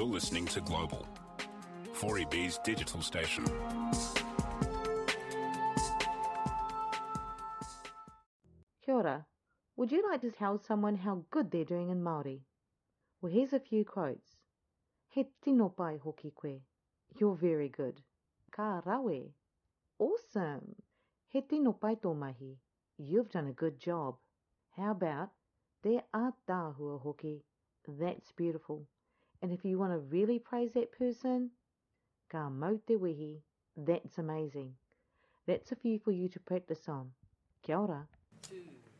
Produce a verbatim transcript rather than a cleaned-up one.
You're listening to Global, four E B's digital station. Kia ora. Would you like to tell someone how good they're doing in Māori? Well, here's a few quotes. He tino pai hoki koe. You're very good. Ka rawe. Awesome. He tino pai tō mahi. You've done a good job. How about te a tāhua hoki? That's beautiful. And if you want to really praise that person, ka mau te wehi. That's amazing. That's a few for you to practice on. Kia ora. Two.